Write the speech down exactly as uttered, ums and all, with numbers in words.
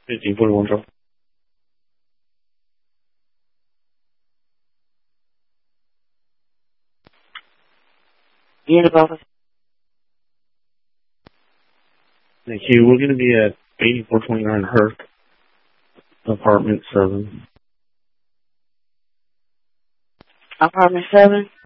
fifteen forty-one, Joe. Unit office. Thank you. We're going to be at eighty-four twenty-nine Herc, apartment seven. Apartment seven.